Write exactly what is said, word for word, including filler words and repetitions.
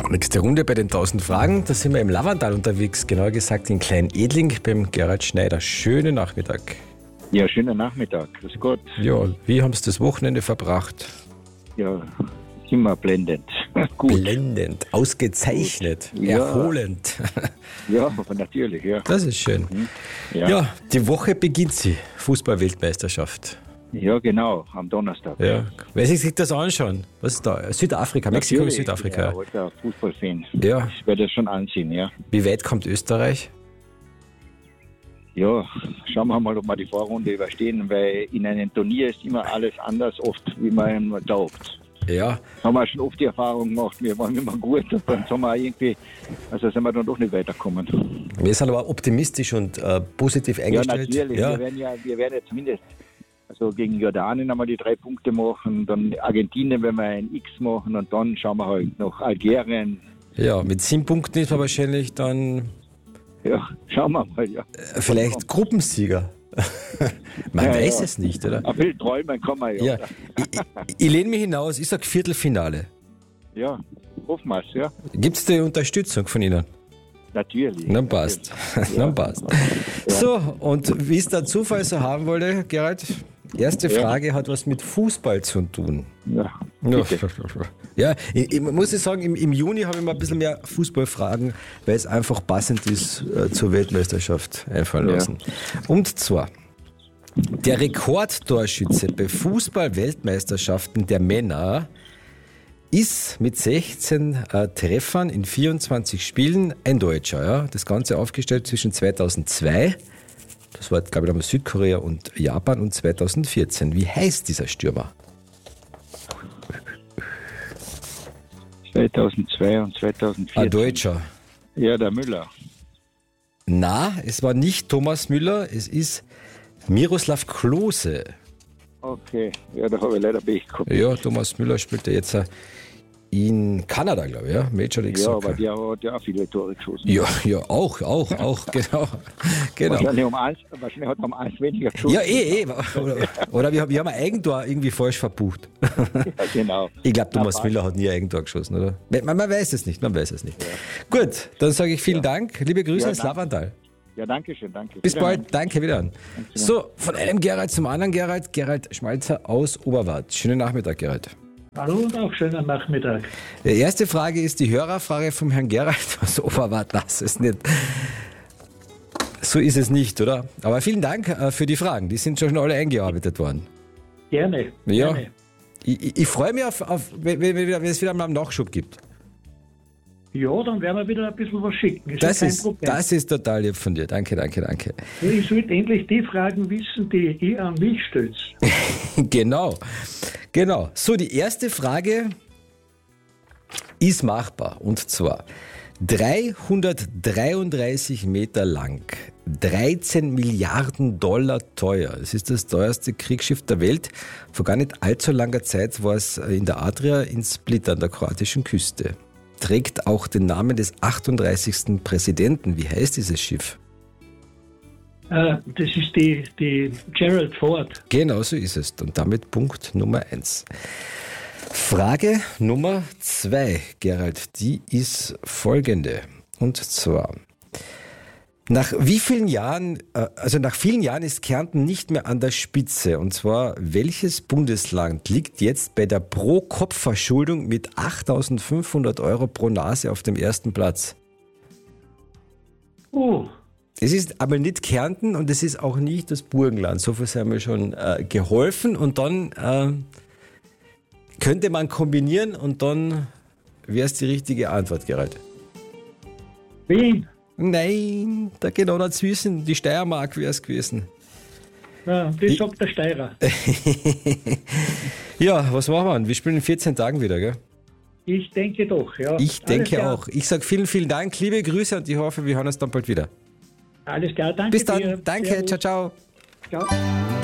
Nächste Runde bei den tausend Fragen. Da sind wir im Lavandal unterwegs, genauer gesagt in Klein-Edling beim Gerhard Schneider. Schönen Nachmittag. Ja, schönen Nachmittag. Grüß Gott. Ja, wie haben Sie das Wochenende verbracht? Ja, immer blendend. Gut. Blendend, ausgezeichnet, Gut. Ja. erholend. Ja, aber natürlich, ja. Das ist schön. Ja, Ja, die Woche beginnt sie. Fußball-Weltmeisterschaft. ja genau, am Donnerstag. Ja. Wer sich das anschauen? Was ist da? Südafrika, Mexiko und Natürlich, Südafrika. Ja, alter Fußballfan. Ja. Ich werde das schon ansehen, ja. Wie weit kommt Österreich? Ja, schauen wir mal, ob wir die Vorrunde überstehen, weil in einem Turnier ist immer alles anders oft, wie man glaubt. Ja, Das haben wir schon oft die Erfahrung gemacht, wir waren immer gut und dann sind wir auch irgendwie, also sind wir dann doch nicht weitergekommen. wir sind aber optimistisch und äh, positiv Ja, eingestellt. natürlich, wir werden ja, wir werden ja zumindest also gegen Jordanien einmal die drei Punkte machen, dann Argentinien, wenn wir ein X machen und dann schauen wir halt noch Algerien. Ja, mit sieben Punkten ist man wahrscheinlich dann Ja, schauen wir mal, ja. äh, vielleicht Gruppensieger. Man Ja, weiß ja. es nicht, oder? Ein bisschen träumen kann man ja. Ja, ich, ich, ich lehne mich hinaus, ich sage Viertelfinale. Ja, hoffen wir es, ja. Gibt es die Unterstützung von Ihnen? Natürlich. Dann passt. Natürlich. Dann passt. So, und wie es der Zufall so haben wollte, Gerhard, erste Ja. Frage hat was mit Fußball zu tun. Ja, Ja, bitte. ja ich, ich muss ich sagen, im, im Juni habe ich mir ein bisschen mehr Fußballfragen, weil es einfach passend ist, äh, zur Weltmeisterschaft einfallen Ja. lassen. Und zwar, der Rekordtorschütze bei Fußball-Weltmeisterschaften der Männer ist mit sechzehn äh, Treffern in vierundzwanzig Spielen ein Deutscher. Ja? Das Ganze aufgestellt zwischen zweitausendzwei, das war, glaube ich, damals Südkorea und Japan, und zweitausendvierzehn. Wie heißt dieser Stürmer? zweitausendzwei und zweitausendvier. Ein Deutscher. Ja, der Müller. Na, es war nicht Thomas Müller, es ist Miroslav Klose. Okay, ja, da habe ich leider Pech gehabt. Ja, Thomas Müller spielte jetzt äh, in Kanada, glaube ich, ja, Major League Ja, Soccer. aber der hat ja auch viele Tore geschossen. Ja, ja, auch, auch, auch, genau. genau. Wahrscheinlich, um eins, wahrscheinlich hat er um eins weniger geschossen. Ja, eh, eh. Oder, oder wir, haben- wir haben ein Eigentor irgendwie falsch verbucht. Ja, genau. Ich glaube, Thomas Ja, Müller hat nie ein Eigentor geschossen, oder? Man, man weiß es nicht, man weiß es nicht. Gut, dann sage ich vielen Dank. Liebe Grüße Ja, ins danke. Lavandal. Ja, danke schön, danke. Bis Wiederhören. bald, danke, wieder an. So, von einem Gerald zum anderen Gerald. Gerald Schmalzer aus Oberwart. Schönen Nachmittag, Gerald. Hallo und auch schönen Nachmittag. Die erste Frage ist die Hörerfrage vom Herrn Gerald aus Oberwart. Das ist nicht. So ist es nicht, oder? Aber vielen Dank äh, für die Fragen. Die sind schon alle eingearbeitet worden. Gerne. Ja. Gerne. Ich, ich, ich freue mich auf, auf wenn, wenn, wenn es wieder mal einen Nachschub gibt. Ja, dann werden wir wieder ein bisschen was schicken. Ist Das ja kein ist, Problem. das ist total lieb von dir. Danke, danke, danke. Ich sollte endlich die Fragen wissen, die ihr an mich stellt. Genau, genau. So, die erste Frage ist machbar. Und zwar dreihundertdreiunddreißig Meter lang, dreizehn Milliarden Dollar teuer. Es ist das teuerste Kriegsschiff der Welt. Vor gar nicht allzu langer Zeit war es in der Adria in Split an der kroatischen Küste. Trägt auch den Namen des achtunddreißigsten Präsidenten. Wie heißt dieses Schiff? Äh, das ist die, die Gerald Ford. Genau so ist es. Und damit Punkt Nummer eins. Frage Nummer zwei, Gerald, die ist folgende. Und zwar, nach wie vielen Jahren, äh, also nach vielen Jahren ist Kärnten nicht mehr an der Spitze. Und zwar, welches Bundesland liegt jetzt bei der Pro-Kopf-Verschuldung mit achttausendfünfhundert Euro pro Nase auf dem ersten Platz? Oh, Es ist aber nicht Kärnten und es ist auch nicht das Burgenland. So viel haben wir schon äh, geholfen. Und dann äh, könnte man kombinieren und dann wäre es die richtige Antwort, Gerald. Wien. Nein, da genau dazwischen, die Steiermark wäre es gewesen. Ja, das sagt der Steirer. Ja, was machen wir? Wir spielen in vierzehn Tagen wieder, gell? Ich denke doch, ja. Ich Alles denke klar. auch. Ich sage vielen, vielen Dank, liebe Grüße und ich hoffe, wir hören uns dann bald wieder. Alles klar, danke Bis dann, dir. danke, Servus. ciao, ciao. Ciao.